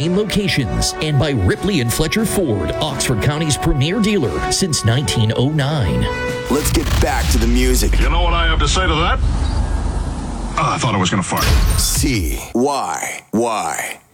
15 locations, and by Ripley and Fletcher Ford, Oxford County's premier dealer since 1909. Let's get back to the music. You know what I have to say to that? I thought I was going to fart. CYY.